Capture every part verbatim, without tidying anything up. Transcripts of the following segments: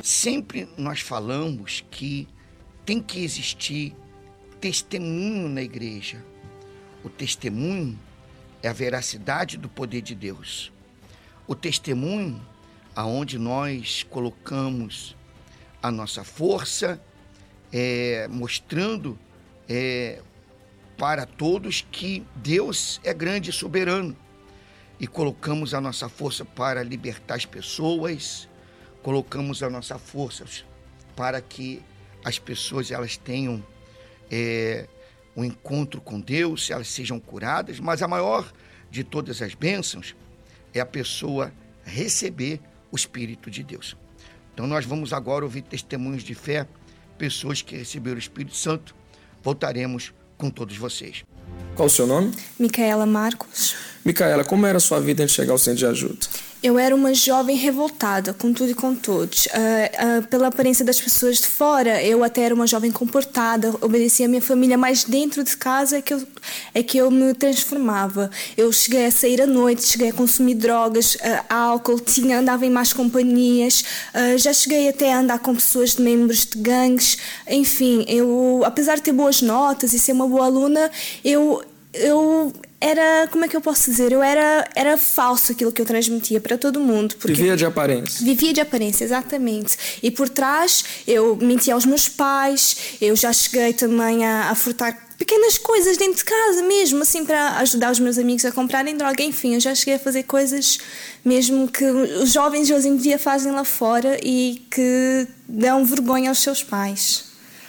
Sempre nós falamos que tem que existir testemunho na igreja. O testemunho é a veracidade do poder de Deus. O testemunho aonde nós colocamos a nossa força, é, mostrando é, para todos que Deus é grande e soberano. E colocamos a nossa força para libertar as pessoas, colocamos a nossa força para que as pessoas elas tenham é, um encontro com Deus, elas sejam curadas, mas a maior de todas as bênçãos é a pessoa receber o Espírito de Deus. Então nós vamos agora ouvir testemunhos de fé, pessoas que receberam o Espírito Santo. Voltaremos com todos vocês. Qual o seu nome? Micaela Marcos. Micaela, como era a sua vida antes de chegar ao centro de ajuda? Eu era uma jovem revoltada, com tudo e com todos. Uh, uh, pela aparência das pessoas de fora, eu até era uma jovem comportada, obedecia a minha família, mas dentro de casa é que eu, é que eu me transformava. Eu cheguei a sair à noite, cheguei a consumir drogas, uh, álcool, tinha, andava em más companhias, uh, já cheguei até a andar com pessoas de membros de gangues. Enfim, eu, apesar de ter boas notas e ser uma boa aluna, eu... eu era, como é que eu posso dizer? Eu era, era falso aquilo que eu transmitia para todo mundo. Vivia de aparência. Vivia de aparência, exatamente. E por trás eu mentia aos meus pais, eu já cheguei também a, a furtar pequenas coisas dentro de casa mesmo, assim, para ajudar os meus amigos a comprarem droga. Enfim, eu já cheguei a fazer coisas mesmo que os jovens de hoje em dia fazem lá fora e que dão vergonha aos seus pais.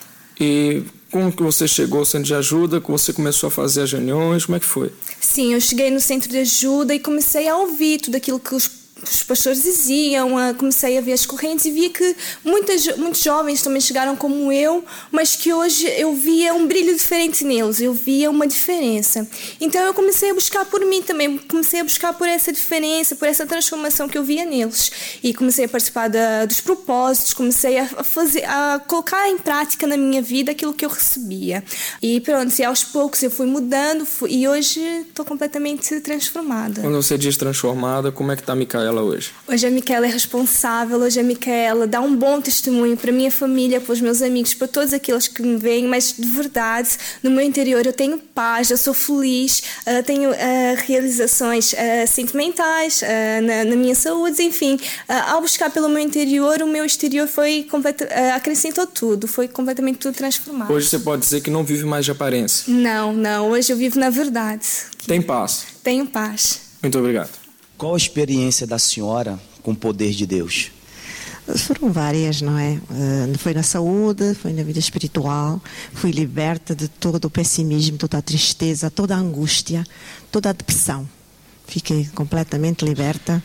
E como que você chegou ao centro de ajuda? Como você começou a fazer as reuniões? Como é que foi? Sim, eu cheguei no centro de ajuda e comecei a ouvir tudo aquilo que os os pastores diziam, comecei a ver as correntes e via que muitas, muitos jovens também chegaram como eu, mas que hoje eu via um brilho diferente neles, eu via uma diferença. Então eu comecei a buscar por mim também, comecei a buscar por essa diferença, por essa transformação que eu via neles. E comecei a participar da, dos propósitos, comecei a, fazer, a colocar em prática na minha vida aquilo que eu recebia. E pronto, e aos poucos eu fui mudando fui, e hoje estou completamente transformada. Quando você diz transformada, como é que está a Micaela hoje? Hoje a Micaela é responsável, hoje a Micaela dá um bom testemunho para a minha família, para os meus amigos, para todos aqueles que me veem, mas de verdade, no meu interior eu tenho paz, eu sou feliz, uh, tenho uh, realizações uh, sentimentais uh, na, na minha saúde, enfim, uh, ao buscar pelo meu interior, o meu exterior foi completa, uh, acrescentou tudo, foi completamente tudo transformado. Hoje você pode dizer que não vive mais de aparência? Não, não, hoje eu vivo na verdade. Tem paz? Tenho paz. Muito obrigado. Qual a experiência da senhora com o poder de Deus? Foram várias, não é? Foi na saúde, foi na vida espiritual, fui liberta de todo o pessimismo, toda a tristeza, toda a angústia, toda a depressão. Fiquei completamente liberta,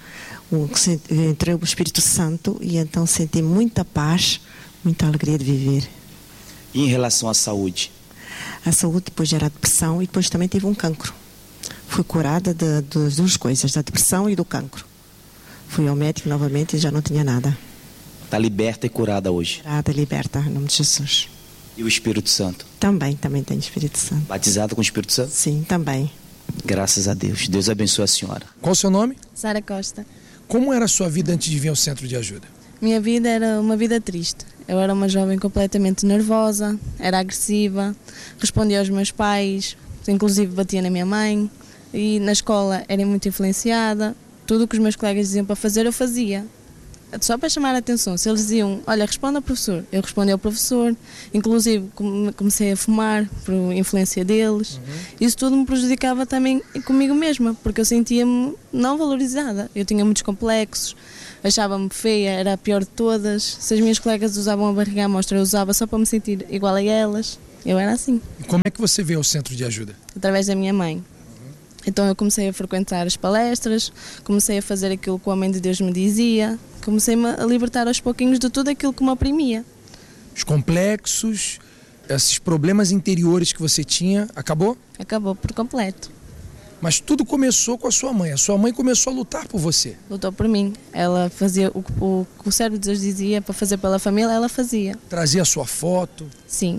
entrei o Espírito Santo e então senti muita paz, muita alegria de viver. E em relação à saúde? A saúde depois era a depressão e depois também tive um cancro. Fui curada de, de, das duas coisas, da depressão e do cancro. Fui ao médico novamente e já não tinha nada. Está liberta e curada hoje? Curada e liberta, em nome de Jesus. E o Espírito Santo? Também, também tenho Espírito Santo. Batizada com o Espírito Santo? Sim, também. Graças a Deus. Deus abençoe a senhora. Qual o seu nome? Sara Costa. Como era a sua vida antes de vir ao centro de ajuda? Minha vida era uma vida triste. Eu era uma jovem completamente nervosa, era agressiva, respondia aos meus pais, inclusive batia na minha mãe. E na escola era muito influenciada, tudo o que os meus colegas diziam para fazer eu fazia, só para chamar a atenção. Se eles diziam, olha, responda ao professor, eu respondia ao professor, inclusive comecei a fumar por influência deles. Uhum. Isso tudo me prejudicava também comigo mesma, porque eu sentia-me não valorizada, eu tinha muitos complexos, achava-me feia, era a pior de todas. Se as minhas colegas usavam a barriga à mostra, eu usava só para me sentir igual a elas, eu era assim. E como é que você veio ao centro de ajuda? Através da minha mãe. Então eu comecei a frequentar as palestras, comecei a fazer aquilo que o homem de Deus me dizia, comecei-me a libertar aos pouquinhos de tudo aquilo que me oprimia. Os complexos, esses problemas interiores que você tinha, acabou? Acabou por completo. Mas tudo começou com a sua mãe, a sua mãe começou a lutar por você. Lutou por mim, ela fazia o que o servo de Deus dizia para fazer pela família, ela fazia. Trazia a sua foto? Sim.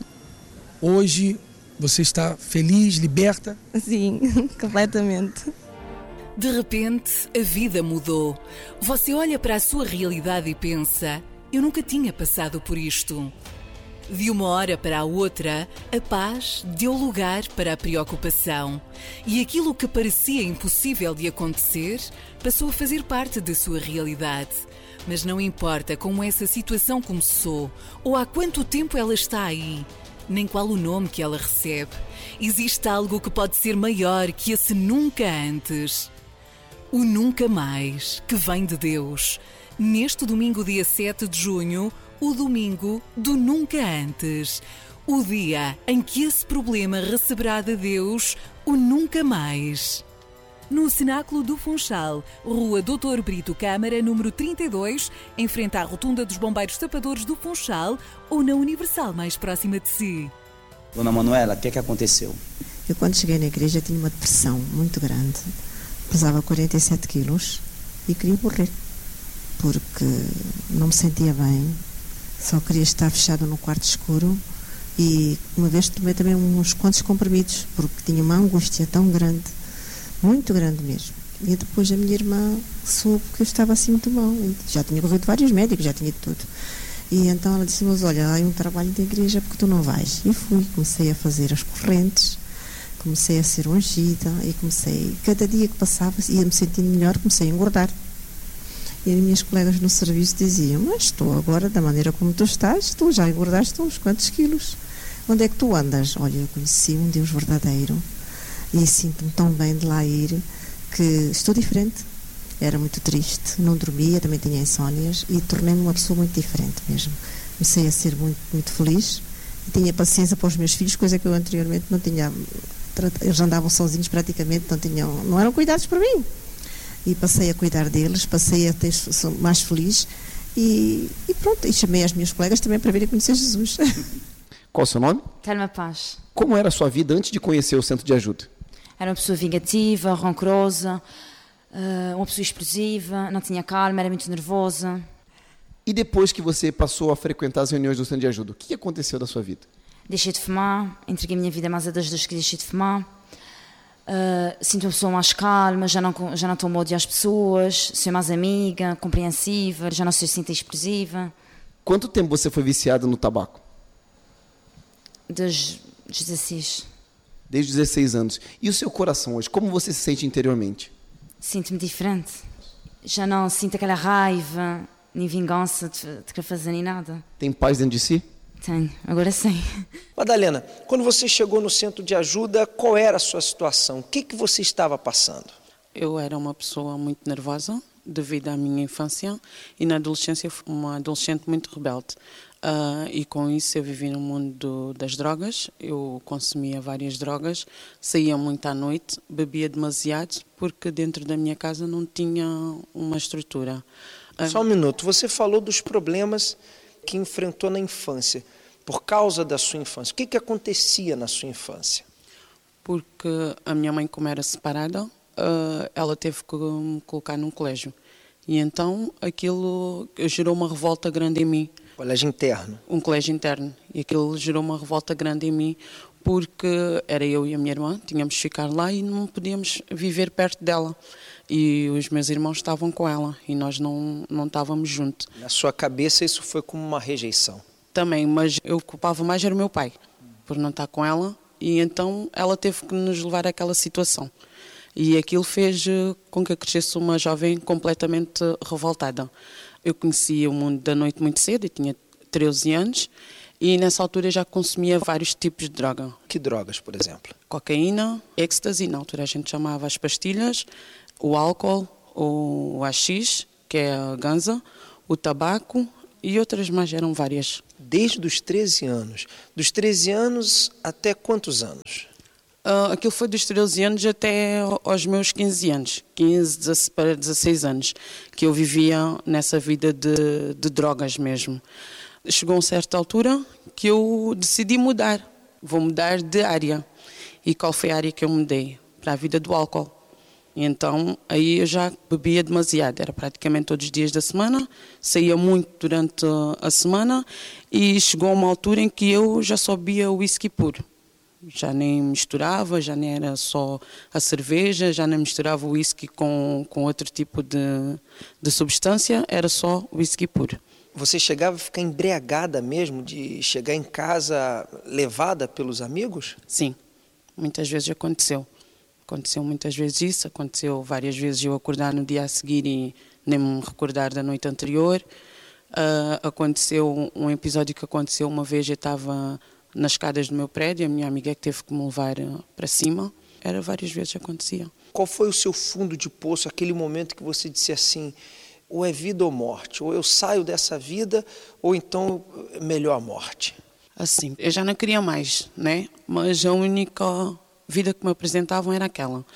Hoje você está feliz, liberta? Sim, completamente. De repente, a vida mudou. Você olha para a sua realidade e pensa, Eu nunca tinha passado por isto. De uma hora para a outra, a paz deu lugar para a preocupação. E aquilo que parecia impossível de acontecer passou a fazer parte da sua realidade. Mas não importa como essa situação começou ou há quanto tempo ela está aí, nem qual o nome que ela recebe. Existe algo que pode ser maior que esse nunca antes. O nunca mais, que vem de Deus. Neste domingo, dia sete de junho, o domingo do nunca antes. O dia em que esse problema receberá de Deus o nunca mais. No Cenáculo do Funchal, Rua doutor Brito Câmara, número trinta e dois, em frente à Rotunda dos Bombeiros Tapadores do Funchal, ou na Universal mais próxima de si. Dona Manuela, o que é que aconteceu? Eu, quando cheguei na igreja, tinha uma depressão muito grande. Pesava quarenta e sete quilos e queria morrer, porque não me sentia bem, só queria estar fechada no quarto escuro. E uma vez tomei também uns quantos comprimidos, porque tinha uma angústia tão grande, muito grande mesmo. E depois a minha irmã soube que eu estava assim muito mal. Já tinha corrido vários médicos, já tinha tudo. E então ela disse, mas olha, há um trabalho da igreja, porque tu não vais? E fui, comecei a fazer as correntes, comecei a ser ungida e comecei, cada dia que passava, ia-me sentindo melhor, comecei a engordar. E as minhas colegas no serviço diziam, mas tu agora, da maneira como tu estás, tu já engordaste uns quantos quilos. Onde é que tu andas? Olha, eu conheci um Deus verdadeiro e sinto-me tão bem de lá ir, que estou diferente. Era muito triste, não dormia, também tinha insónias e tornei-me uma pessoa muito diferente mesmo. Comecei a ser muito, muito feliz e tinha paciência para os meus filhos, coisa que eu anteriormente não tinha. Eles andavam sozinhos praticamente, não, tinham, não eram cuidados por mim. E passei a cuidar deles, passei a ter, sou mais feliz e, e pronto, e chamei as minhas colegas também para virem conhecer Jesus. Qual o seu nome? Telma Paz. Como era a sua vida antes de conhecer o Centro de Ajuda? Era uma pessoa vingativa, rancorosa, uma pessoa explosiva, não tinha calma, era muito nervosa. E depois que você passou a frequentar as reuniões do Centro de Ajuda, o que aconteceu da sua vida? Deixei de fumar, entreguei a minha vida mais a Deus desde que deixei de fumar. Uh, sinto uma pessoa mais calma, já não, já não tomo ódio às pessoas, sou mais amiga, compreensiva, já não sou assim explosiva. Quanto tempo você foi viciada no tabaco? Desde os dezesseis. Desde os dezesseis anos. E o seu coração hoje, como você se sente interiormente? Sinto-me diferente. Já não sinto aquela raiva, nem vingança de, de querer fazer nem nada. Tem paz dentro de si? Tenho, agora sim. Madalena, quando você chegou no Centro de Ajuda, qual era a sua situação? O que, que você estava passando? Eu era uma pessoa muito nervosa devido à minha infância e na adolescência fui uma adolescente muito rebelde. Uh, e com isso eu vivi no mundo das drogas, eu consumia várias drogas, saía muito à noite, bebia demasiado porque dentro da minha casa não tinha uma estrutura. Uh, Só um minuto, você falou dos problemas que enfrentou na infância, por causa da sua infância. O que, que acontecia na sua infância? Porque a minha mãe, como era separada, uh, ela teve que me colocar num colégio. E então aquilo gerou uma revolta grande em mim. Colégio interno? Um colégio interno. E aquilo gerou uma revolta grande em mim, porque era eu e a minha irmã, tínhamos de ficar lá e não podíamos viver perto dela. E os meus irmãos estavam com ela e nós não, não estávamos juntos. Na sua cabeça isso foi como uma rejeição? Também, mas eu culpava mais era o meu pai, por não estar com ela, e então ela teve que nos levar àquela situação. E aquilo fez com que eu crescesse uma jovem completamente revoltada. Eu conhecia o mundo da noite muito cedo, eu tinha treze anos, e nessa altura já consumia vários tipos de droga. Que drogas, por exemplo? Cocaína, ecstasy, na altura a gente chamava as pastilhas, o álcool, o haxixe, que é a ganza, o tabaco e outras mais, eram várias. Desde os treze anos. Dos treze anos até quantos anos? Uh, aquilo foi dos treze anos até aos meus quinze anos, quinze para dezesseis anos, que eu vivia nessa vida de, de drogas mesmo. Chegou a uma certa altura que eu decidi mudar, vou mudar de área. E qual foi a área que eu mudei? Para a vida do álcool. E então aí eu já bebia demasiado, era praticamente todos os dias da semana, saía muito durante a semana e chegou a uma altura em que eu já só bebia whisky puro. Já nem misturava, já nem era só a cerveja, já nem misturava o whisky com, com outro tipo de, de substância, era só whisky puro. Você chegava a ficar embriagada mesmo, de chegar em casa levada pelos amigos? Sim, muitas vezes aconteceu. Aconteceu muitas vezes isso, aconteceu várias vezes eu acordar no dia a seguir e nem me recordar da noite anterior. Uh, aconteceu um episódio que aconteceu uma vez, eu estava nas escadas do meu prédio, a minha amiga é que teve que me levar para cima. Era várias vezes que acontecia. Qual foi o seu fundo de poço, aquele momento que você disse assim, ou é vida ou morte, ou eu saio dessa vida, ou então melhor a morte? Assim, eu já não queria mais, né? Mas a única vida que me apresentavam era aquela.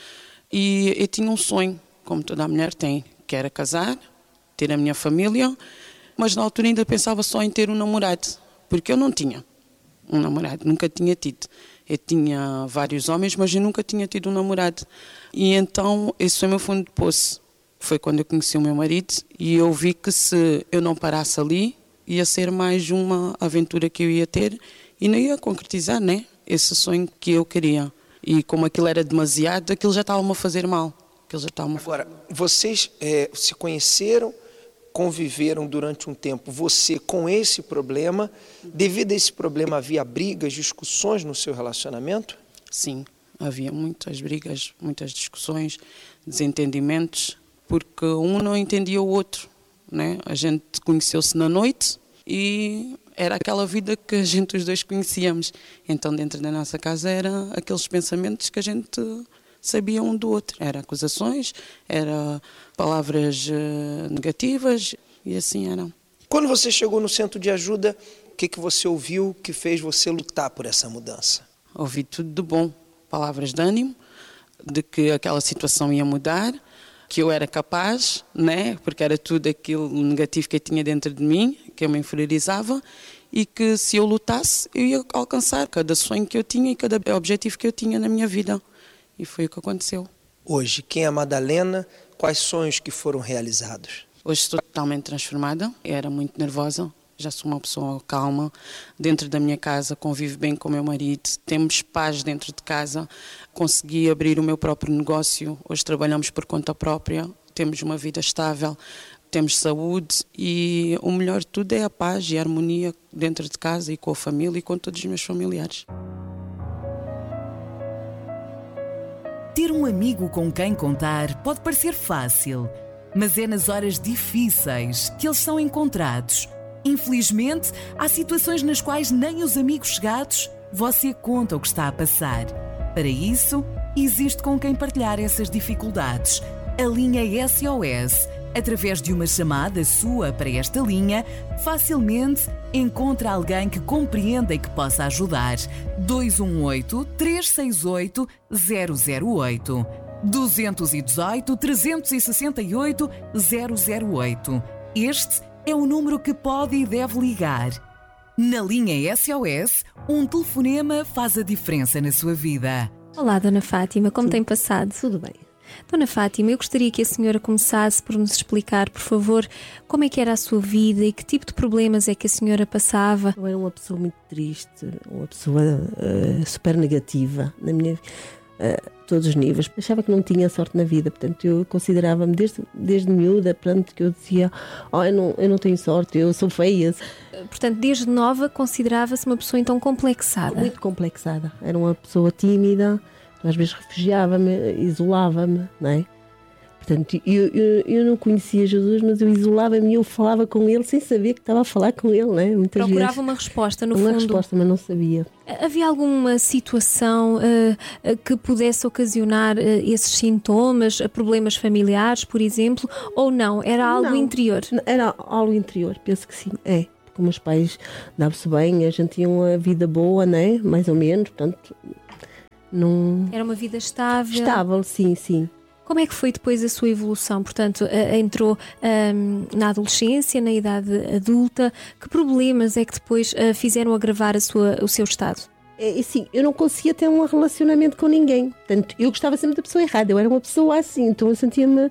E eu tinha um sonho, como toda a mulher tem, que era casar, ter a minha família, mas na altura ainda pensava só em ter um namorado, porque eu não tinha um namorado, nunca tinha tido. Eu tinha vários homens, mas eu nunca tinha tido um namorado. E então, esse foi o meu fundo de poço. Foi quando eu conheci o meu marido e eu vi que se eu não parasse ali, ia ser mais uma aventura que eu ia ter e não ia concretizar, né? Esse sonho que eu queria. E como aquilo era demasiado, aquilo já estava-me a fazer mal. Aquilo já estava-me a fazer... Agora, vocês é, se conheceram, conviveram durante um tempo, você com esse problema, devido a esse problema havia brigas, discussões no seu relacionamento? Sim, havia muitas brigas, muitas discussões, desentendimentos, porque um não entendia o outro, né? A gente conheceu-se na noite e era aquela vida que a gente os dois conhecíamos. Então dentro da nossa casa eram aqueles pensamentos que a gente sabia um do outro. Era acusações, era palavras uh, negativas e assim eram. Quando você chegou no centro de ajuda, o que, que você ouviu que fez você lutar por essa mudança? Ouvi tudo de bom, palavras de ânimo, de que aquela situação ia mudar, que eu era capaz, né? Porque era tudo aquilo negativo que eu tinha dentro de mim, que eu me inferiorizava, e que se eu lutasse, eu ia alcançar cada sonho que eu tinha e cada objetivo que eu tinha na minha vida. E foi o que aconteceu. Hoje, quem é a Madalena? Quais sonhos que foram realizados? Hoje estou totalmente transformada. Eu era muito nervosa. Já sou uma pessoa calma. Dentro da minha casa, convivo bem com o meu marido. Temos paz dentro de casa. Consegui abrir o meu próprio negócio. Hoje trabalhamos por conta própria. Temos uma vida estável. Temos saúde. E o melhor de tudo é a paz e a harmonia dentro de casa e com a família e com todos os meus familiares. Ter um amigo com quem contar pode parecer fácil, mas é nas horas difíceis que eles são encontrados. Infelizmente, há situações nas quais nem os amigos chegados você conta o que está a passar. Para isso, existe com quem partilhar essas dificuldades. A linha S O S, através de uma chamada sua para esta linha, facilmente encontra alguém que compreenda e que possa ajudar. dois um oito, três seis oito, zero zero oito. dois um oito, três seis oito, zero zero oito. Este é o número que pode e deve ligar. Na linha S O S, um telefonema faz a diferença na sua vida. Olá, Dona Fátima, como Sim. tem passado? Tudo bem. Dona Fátima, eu gostaria que a senhora começasse por nos explicar, por favor, como é que era a sua vida e que tipo de problemas é que a senhora passava. Eu era uma pessoa muito triste, uma pessoa uh, super negativa, na minha, uh, todos os níveis. Achava que não tinha sorte na vida, portanto eu considerava-me desde, desde miúda, portanto que eu dizia, oh, eu, não, eu não tenho sorte, eu sou feia. Portanto, desde nova considerava-se uma pessoa então complexada? Muito complexada, era uma pessoa tímida. Às vezes refugiava-me, isolava-me, não é? Portanto, eu, eu, eu não conhecia Jesus, mas eu isolava-me e eu falava com ele sem saber que estava a falar com ele, não é? Muitas Procurava vezes, uma resposta, no uma fundo. Uma resposta, mas não sabia. Havia alguma situação uh, que pudesse ocasionar uh, esses sintomas, problemas familiares, por exemplo, ou não? Era algo não, interior? Era algo interior, penso que sim, é. Porque meus pais davam-se bem, a gente tinha uma vida boa, não é? Mais ou menos, portanto... Não... Era uma vida estável? Estável, sim, sim. Como é que foi depois a sua evolução? Portanto, uh, entrou um, na adolescência, na idade adulta. Que problemas é que depois uh, fizeram agravar a sua, o seu estado? É, assim, eu não conseguia ter um relacionamento com ninguém. Portanto, eu gostava sempre da pessoa errada. Eu era uma pessoa assim, então eu sentia-me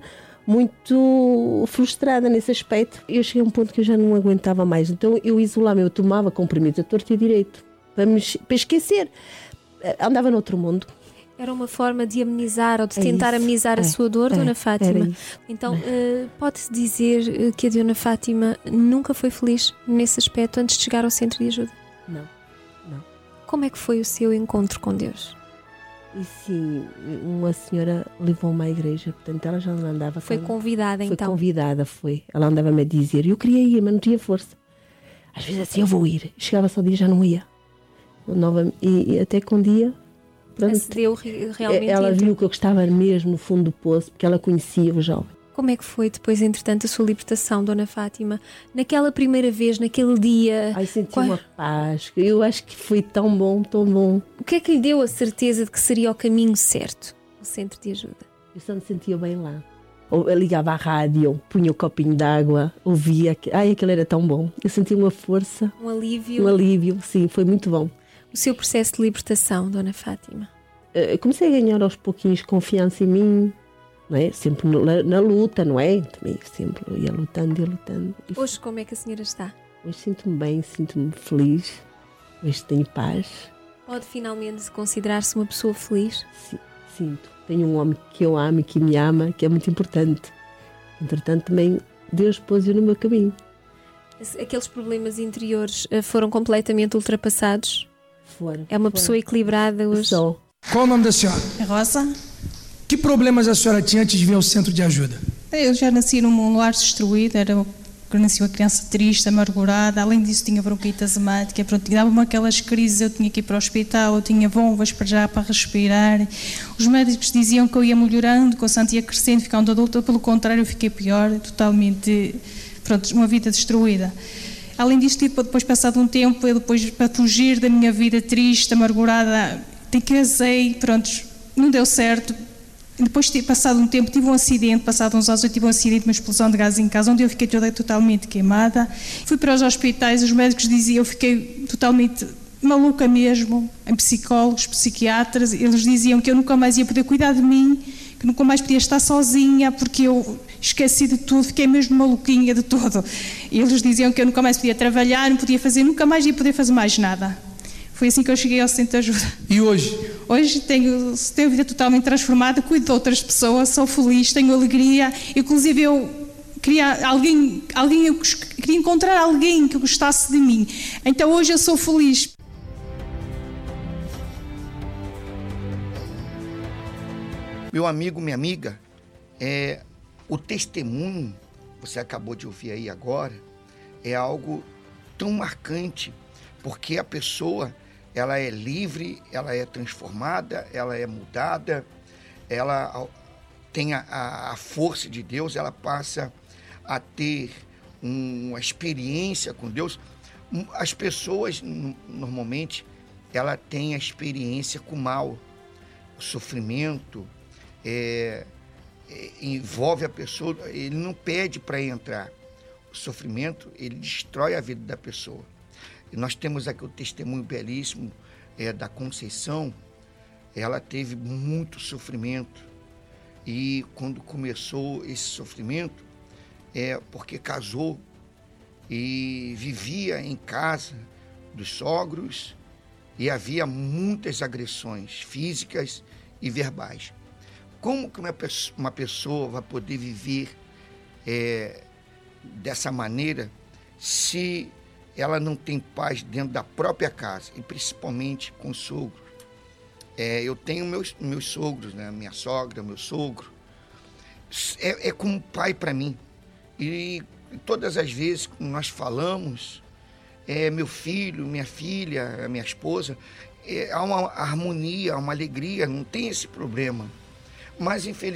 muito frustrada nesse aspecto. Eu cheguei a um ponto que eu já não aguentava mais. Então eu isolava-me, eu tomava comprimidos a torto e direito para, me, para esquecer. andava noutro mundo. Era uma forma de amenizar ou de É tentar isso. amenizar É, a sua dor, é, Dona era Fátima. isso. Então, uh, pode-se dizer que a Dona Fátima nunca foi feliz nesse aspecto antes de chegar ao centro de ajuda? Não, não. Como é que foi o seu encontro com Deus? E sim, uma senhora levou-me à igreja, portanto ela já não andava. Foi tão- convidada, foi então? convidada, foi. Ela andava-me a dizer, eu queria ir, mas não tinha força. Às vezes assim, eu vou ir. Chegava só o dia, já não ia. Nova, e, e até que um dia... pronto, Acedeu re- realmente? ela então? viu que eu estava mesmo no fundo do poço, porque ela conhecia o jovem. Como é que foi depois, entretanto, a sua libertação, Dona Fátima? Naquela primeira vez, naquele dia... Ai, senti qual- uma paz. Eu acho que foi tão bom, tão bom. O que é que lhe deu a certeza de que seria o caminho certo, o centro de ajuda? Eu só me sentia bem lá. Ou eu ligava à rádio, punha o copinho de água, ouvia. que- Ai, aquilo era tão bom. Eu sentia uma força. Um alívio? Um alívio, sim, foi muito bom. O seu processo de libertação, Dona Fátima? Eu comecei a ganhar aos pouquinhos confiança em mim, não é? Sempre no- na, na luta, não é? Também sempre ia lutando, ia lutando. E Hoje, como é que a senhora está? hoje sinto-me bem, sinto-me feliz. Hoje tenho paz. Pode finalmente considerar-se uma pessoa feliz? Sim, sinto. Tenho um homem que eu amo e que me ama, que é muito importante. Entretanto, também Deus pôs-o no meu caminho. Aqueles problemas interiores eh, foram completamente ultrapassados? Foram. É uma foram. pessoa equilibrada hoje? Sou. Qual o nome da senhora? Rosa. Que problemas a senhora tinha antes de vir ao centro de ajuda? Eu já nasci num lar destruído, era, eu nasci uma criança triste, amargurada, além disso tinha bronquite asmática, pronto, dava-me aquelas crises, eu tinha que ir para o hospital, eu tinha bombas para já para respirar. Os médicos diziam que eu ia melhorando, que eu sentia crescendo, ficando adulta, pelo contrário eu fiquei pior, totalmente, pronto, uma vida destruída. Além disso, tipo, depois passado um tempo, eu depois para fugir da minha vida triste, amargurada, te casei, pronto, não deu certo. Depois de ter passado um tempo, tive um acidente, passado uns anos eu tive um acidente, uma explosão de gás em casa, onde eu fiquei toda totalmente queimada. Fui para os hospitais, os médicos diziam, eu fiquei totalmente maluca mesmo, em psicólogos, psiquiatras, eles diziam que eu nunca mais ia poder cuidar de mim, que nunca mais podia estar sozinha, porque eu esqueci de tudo, fiquei mesmo maluquinha de tudo. E eles diziam que eu nunca mais podia trabalhar, não podia fazer, nunca mais ia poder fazer mais nada. Foi assim que eu cheguei ao centro de ajuda. E hoje? Hoje tenho, tenho a vida totalmente transformada, cuido de outras pessoas, sou feliz, tenho alegria. Inclusive eu queria alguém, alguém eu queria encontrar alguém que gostasse de mim. Então hoje eu sou feliz. Meu amigo, minha amiga, é, o testemunho, você acabou de ouvir aí agora, é algo tão marcante, porque a pessoa, ela é livre, ela é transformada, ela é mudada, ela tem a, a, a força de Deus, ela passa a ter um, uma experiência com Deus. As pessoas, normalmente, ela tem a experiência com o mal, o sofrimento, é, é, envolve a pessoa, ele não pede para entrar. O sofrimento, ele destrói a vida da pessoa. E nós temos aqui o testemunho belíssimo é, da Conceição. Ela teve muito sofrimento e quando começou esse sofrimento, é porque casou e vivia em casa dos sogros e havia muitas agressões físicas e verbais. Como que uma pessoa, uma pessoa vai poder viver é, dessa maneira se ela não tem paz dentro da própria casa, e principalmente com o sogro? É, eu tenho meus, meus sogros, né? Minha sogra, meu sogro. É, é como pai para mim. E todas as vezes que nós falamos, é, meu filho, minha filha, minha esposa, é, há uma harmonia, há uma alegria, não tem esse problema. Mas, infelizmente,